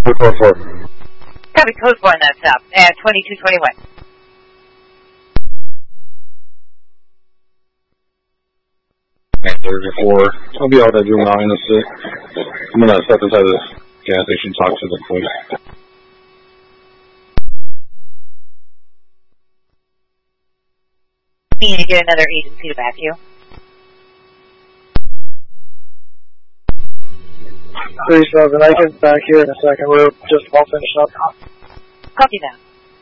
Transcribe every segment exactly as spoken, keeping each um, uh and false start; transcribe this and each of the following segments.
Code four four. Copy, code four on that stop. At twenty-two twenty-one. At thirty-four. I'll be out there doing now in a sec. I'm gonna step inside this gas station, talk to the police. You need to get another agency to back you. three seven, I can back here in a second. We're just about finished up. Copy that.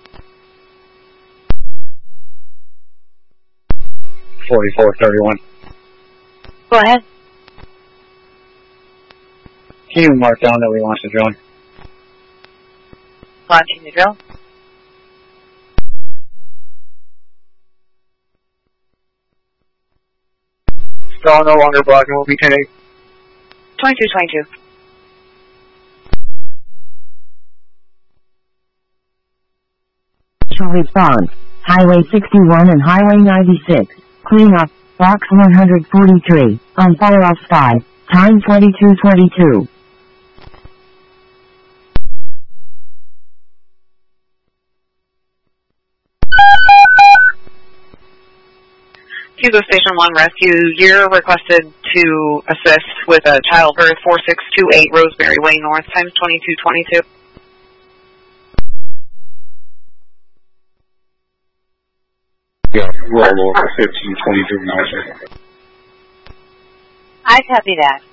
forty-four thirty-one. Go ahead. Can you mark down that we launched the drone? Launching the drill. Still no longer blocking, we'll be taking. twenty-two twenty-two. Response. Highway sixty-one and Highway ninety-six. Clean up. Box one hundred forty-three. On fire off sky. Time twenty-two twenty-two. Hugo Station one Rescue, you're requested to assist with a childbirth four six two eight Rosemary Way North, times twenty-two twenty-two. Yeah, we're all over fifteen twenty-two now, sir. I copy that.